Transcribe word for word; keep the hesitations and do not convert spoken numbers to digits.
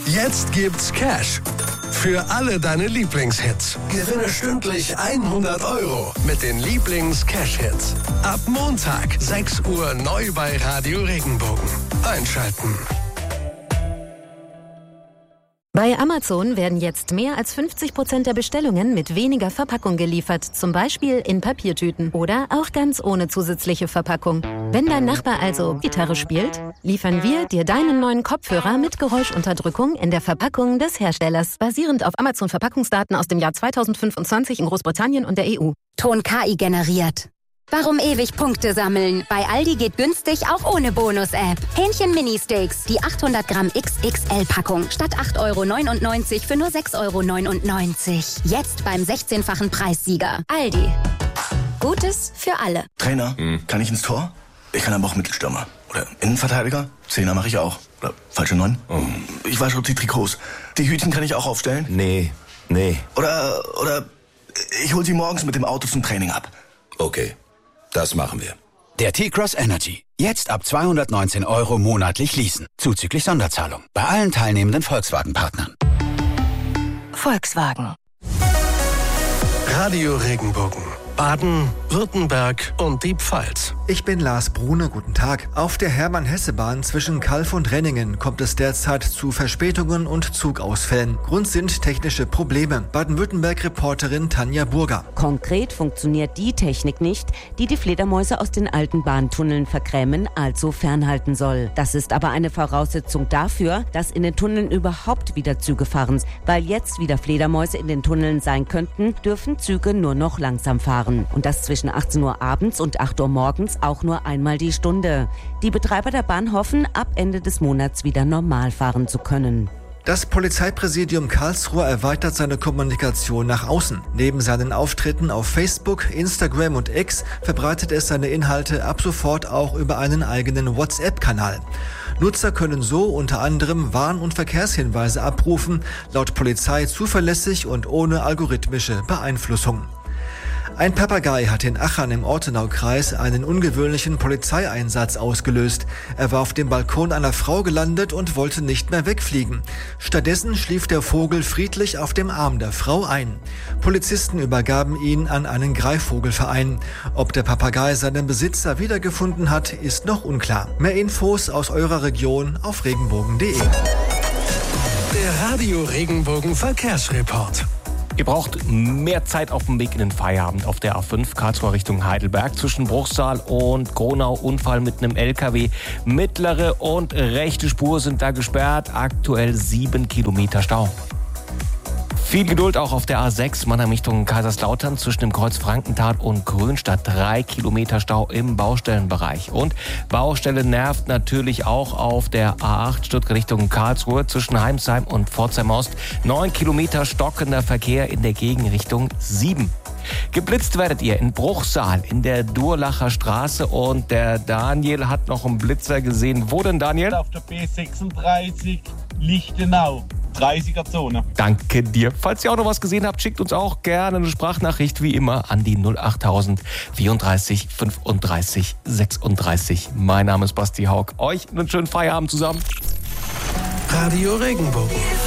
Jetzt gibt's Cash für alle deine Lieblingshits. Gewinne stündlich hundert Euro mit den Lieblings-Cash-Hits. Ab Montag, sechs Uhr neu bei Radio Regenbogen. Einschalten. Bei Amazon werden jetzt mehr als fünfzig Prozent der Bestellungen mit weniger Verpackung geliefert. Zum Beispiel in Papiertüten oder auch ganz ohne zusätzliche Verpackung. Wenn dein Nachbar also Gitarre spielt, liefern wir dir deinen neuen Kopfhörer mit Geräuschunterdrückung in der Verpackung des Herstellers. Basierend auf Amazon-Verpackungsdaten aus dem Jahr zweitausendfünfundzwanzig in Großbritannien und der E U. Ton K I generiert. Warum ewig Punkte sammeln? Bei Aldi geht günstig auch ohne Bonus-App. Hähnchen Mini-Steaks, die achthundert Gramm X X L-Packung. Statt acht Euro neunundneunzig für nur sechs Euro neunundneunzig. Jetzt beim sechzehnfachen Preissieger. Aldi. Gutes für alle. Trainer, hm. kann ich ins Tor? Ich kann aber auch Mittelstürmer. Oder Innenverteidiger? Zehner mache ich auch. Oder falsche Neun? Oh. Ich wasche die Trikots. Die Hütchen kann ich auch aufstellen? Nee, nee. Oder, oder ich hol sie morgens mit dem Auto zum Training ab. Okay. Das machen wir. Der T-Cross Energy. Jetzt ab zweihundertneunzehn Euro monatlich leasen. Zuzüglich Sonderzahlung. Bei allen teilnehmenden Volkswagen-Partnern. Volkswagen. Radio Regenbogen. Baden, Württemberg und die Pfalz. Ich bin Lars Brune, guten Tag. Auf der Hermann-Hesse-Bahn zwischen Calw und Renningen kommt es derzeit zu Verspätungen und Zugausfällen. Grund sind technische Probleme. Baden-Württemberg-Reporterin Tanja Burger. Konkret funktioniert die Technik nicht, die die Fledermäuse aus den alten Bahntunneln vergrämen, also fernhalten soll. Das ist aber eine Voraussetzung dafür, dass in den Tunneln überhaupt wieder Züge fahren. Weil jetzt wieder Fledermäuse in den Tunneln sein könnten, dürfen Züge nur noch langsam fahren. Und das zwischen achtzehn Uhr abends und acht Uhr morgens auch nur einmal die Stunde. Die Betreiber der Bahn hoffen, ab Ende des Monats wieder normal fahren zu können. Das Polizeipräsidium Karlsruhe erweitert seine Kommunikation nach außen. Neben seinen Auftritten auf Facebook, Instagram und X verbreitet es seine Inhalte ab sofort auch über einen eigenen WhatsApp-Kanal. Nutzer können so unter anderem Warn- und Verkehrshinweise abrufen, laut Polizei zuverlässig und ohne algorithmische Beeinflussung. Ein Papagei hat in Achern im Ortenaukreis einen ungewöhnlichen Polizeieinsatz ausgelöst. Er war auf dem Balkon einer Frau gelandet und wollte nicht mehr wegfliegen. Stattdessen schlief der Vogel friedlich auf dem Arm der Frau ein. Polizisten übergaben ihn an einen Greifvogelverein. Ob der Papagei seinen Besitzer wiedergefunden hat, ist noch unklar. Mehr Infos aus eurer Region auf regenbogen punkt de. Der Radio Regenbogen Verkehrsreport. Ihr braucht mehr Zeit auf dem Weg in den Feierabend auf der A fünf Karlsruhe Richtung Heidelberg zwischen Bruchsal und Gronau. Unfall mit einem L K W. Mittlere und rechte Spur sind da gesperrt. Aktuell sieben Kilometer Stau. Viel Geduld auch auf der A sechs Mannheim Richtung Kaiserslautern zwischen dem Kreuz Frankenthal und Grünstadt. Drei Kilometer Stau im Baustellenbereich. Und Baustelle nervt natürlich auch auf der A acht Stuttgart Richtung Karlsruhe zwischen Heimsheim und Pforzheim Ost. Neun Kilometer stockender Verkehr in der Gegenrichtung sieben. Geblitzt werdet ihr in Bruchsal in der Durlacher Straße und der Daniel hat noch einen Blitzer gesehen. Wo denn, Daniel? Auf der B sechsunddreißig Lichtenau. dreißiger Zone. Danke dir. Falls ihr auch noch was gesehen habt, schickt uns auch gerne eine Sprachnachricht, wie immer, an die null achttausend vierunddreißig fünfunddreißig sechsunddreißig. Mein Name ist Basti Haug. Euch einen schönen Feierabend zusammen. Radio Regenbogen.